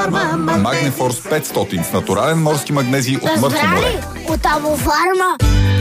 Авофарма. Магнефорс 500 с натурален морски магнезий от мъртво море. От Авофарма.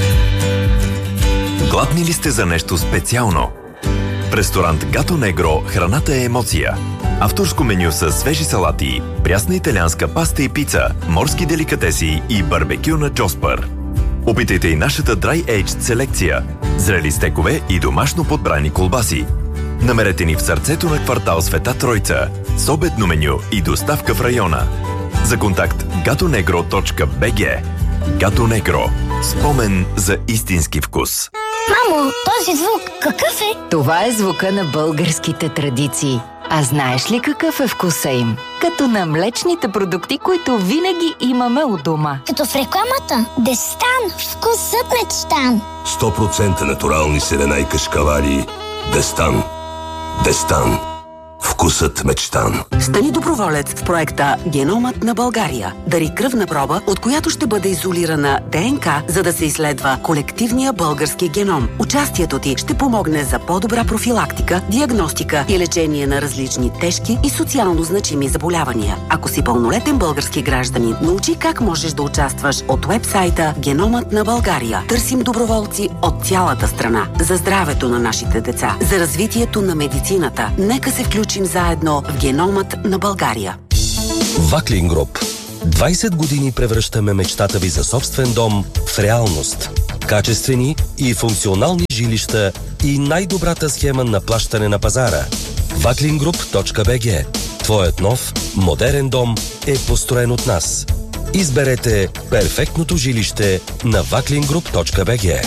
Гладни ли сте за нещо специално? В ресторант Гато Негро храната е емоция. Авторско меню с свежи салати, прясна италианска паста и пица, морски деликатеси и барбекю на Джоспър. Опитайте и нашата Dry Aged селекция, зрели стекове и домашно подбрани колбаси. Намерете ни в сърцето на квартал Света Тройца, с обедно меню и доставка в района. За контакт gatonegro.bg. Гато Негро. Спомен за истински вкус. Мамо, този звук какъв е? Това е звука на българските традиции. А знаеш ли какъв е вкуса им? Като на млечните продукти, които винаги имаме у дома. Като в рекламата. Дестан. Вкусът мечтан. 100% натурални селена и кашкавали. Дестан. Дестан. Вкусът мечтан. Стани доброволец в проекта Геномът на България. Дари кръвна проба, от която ще бъде изолирана ДНК, за да се изследва колективния български геном. Участието ти ще помогне за по-добра профилактика, диагностика и лечение на различни тежки и социално значими заболявания. Ако си пълнолетен български гражданин, научи как можеш да участваш от уебсайта Геномът на България. Търсим доброволци от цялата страна. За здравето на нашите деца, за развитието на медицината. Нека се включим заедно в Геномът на България. Ваклин Груп. 20 години превръщаме мечтата ви за собствен дом в реалност. Качествени и функционални жилища и най-добрата схема на плащане на пазара. Vaklingroup.bg. Твоят нов, модерен дом е построен от нас. Изберете перфектното жилище на vaklingroup.bg.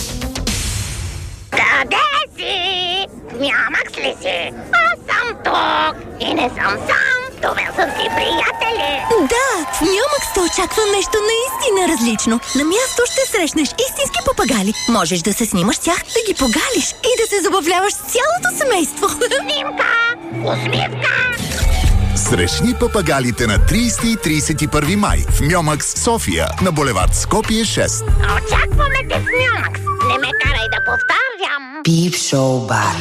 Къде си? Нямак ли си? Аз съм тук и не съм сам. Довел съм си приятели. Да, в Ньомакс те очаква нещо наистина различно. На място ще срещнеш истински папагали. Можеш да се снимаш с тях, да ги погалиш и да се забавляваш с цялото семейство. Снимка! Усмивка! Срещни папагалите на 30 и 31 май в Ньомакс София на булевард Скопие 6. Очакваме те в Ньомакс. Не ме карай да повтарям. Пип Шоу Бар.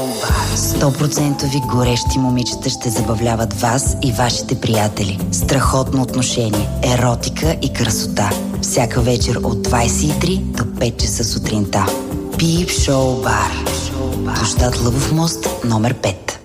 100% горещи момичета ще забавляват вас и вашите приятели. Страхотно отношение, еротика и красота. Всяка вечер от 23 до 5 часа сутринта. Пип Шоу Бар. Площад Лъвов мост, номер 5.